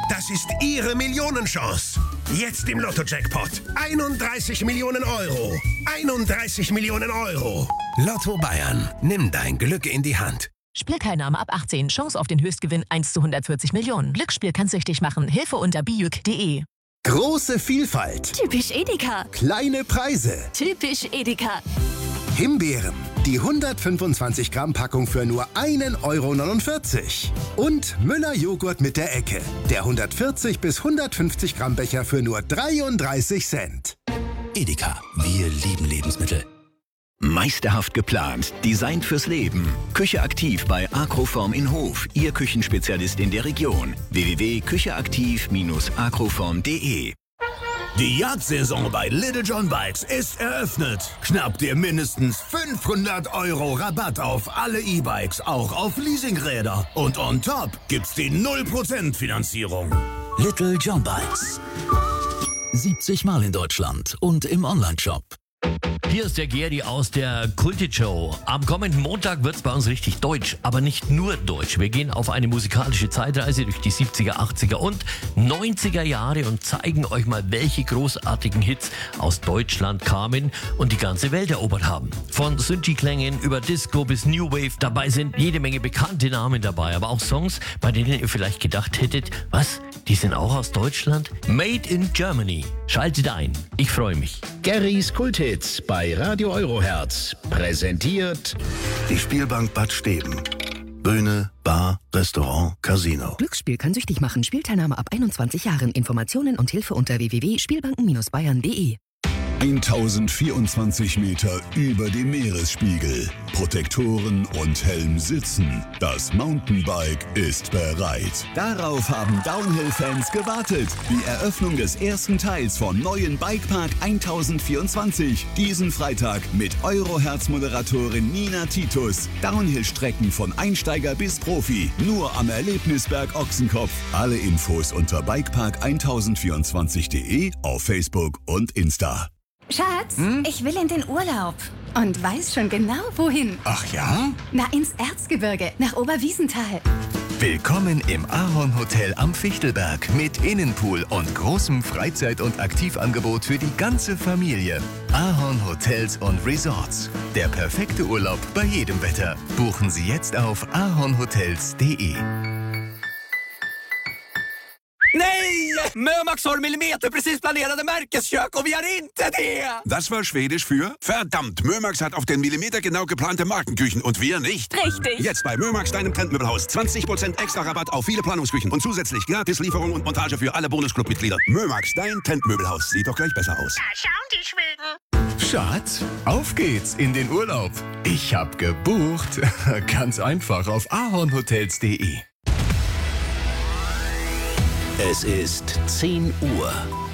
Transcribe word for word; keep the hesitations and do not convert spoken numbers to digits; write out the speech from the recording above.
Das ist Ihre Millionenchance. Jetzt im Lotto-Jackpot. einunddreißig Millionen Euro. einunddreißig Millionen Euro. Lotto Bayern. Nimm dein Glück in die Hand. Spielteilnahme ab achtzehn. Chance auf den Höchstgewinn eins zu hundertvierzig Millionen. Glücksspiel kann süchtig machen. Hilfe unter bijuk punkt de. Große Vielfalt. Typisch Edeka. Kleine Preise. Typisch Edeka. Himbeeren. Die hundertfünfundzwanzig Gramm Packung für nur ein Euro neunundvierzig. Und Müller Joghurt mit der Ecke. Der hundertvierzig bis hundertfünfzig Gramm Becher für nur dreiunddreißig Cent. Edeka. Wir lieben Lebensmittel. Meisterhaft geplant, designt fürs Leben. Küche aktiv bei Agroform in Hof, Ihr Küchenspezialist in der Region. w w w punkt kücheaktiv Bindestrich agroform punkt de. Die Jagdsaison bei Little John Bikes ist eröffnet. Schnapp dir mindestens fünfhundert Euro Rabatt auf alle E-Bikes, auch auf Leasingräder. Und on top gibt's die null Prozent Finanzierung. Little John Bikes. siebzig Mal in Deutschland und im Onlineshop. Hier ist der Geri aus der Kultit-Show. Am kommenden Montag wird's bei uns richtig deutsch, aber nicht nur deutsch. Wir gehen auf eine musikalische Zeitreise durch die siebziger, achtziger und neunziger Jahre und zeigen euch mal, welche großartigen Hits aus Deutschland kamen und die ganze Welt erobert haben. Von Synthi-Klängen über Disco bis New Wave. Dabei sind jede Menge bekannte Namen dabei, aber auch Songs, bei denen ihr vielleicht gedacht hättet, was, die sind auch aus Deutschland? Made in Germany. Schaltet ein. Ich freue mich. Gerrys Kulthits bei Radio Eurohertz. Präsentiert die Spielbank Bad Steben. Bühne, Bar, Restaurant, Casino. Glücksspiel kann süchtig machen. Spielteilnahme ab einundzwanzig Jahren. Informationen und Hilfe unter w w w punkt spielbanken Bindestrich bayern punkt de. tausendvierundzwanzig Meter über dem Meeresspiegel. Protektoren und Helm sitzen. Das Mountainbike ist bereit. Darauf haben Downhill-Fans gewartet. Die Eröffnung des ersten Teils von neuen Bikepark tausendvierundzwanzig. Diesen Freitag mit Eurohertz-Moderatorin Nina Titus. Downhill-Strecken von Einsteiger bis Profi. Nur am Erlebnisberg Ochsenkopf. Alle Infos unter bikepark tausendvierundzwanzig punkt de, auf Facebook und Insta. Schatz, hm? ich will in den Urlaub. Und weiß schon genau, wohin. Ach ja? Na, ins Erzgebirge, nach Oberwiesenthal. Willkommen im Ahorn Hotel am Fichtelberg mit Innenpool und großem Freizeit- und Aktivangebot für die ganze Familie. Ahorn Hotels und Resorts. Der perfekte Urlaub bei jedem Wetter. Buchen Sie jetzt auf ahornhotels punkt de. Nej! Mömax har millimeter precis planerade märkeskök och vi har inte det! Das war Schwedisch für verdammt, Mömax hat auf den Millimeter genau geplante Markenküchen und wir nicht. Richtig. Jetzt bei Mömax, deinem Trendmöbelhaus. zwanzig Prozent extra Rabatt auf viele Planungsküchen und zusätzlich gratis Lieferung und Montage für alle Bonusclub-Mitglieder. Mömax, dein Trendmöbelhaus. Sieht doch gleich besser aus. Da schauen die Schweden. Schatz, auf geht's in den Urlaub. Ich hab gebucht. Ganz einfach auf ahornhotels punkt de. Es ist zehn Uhr.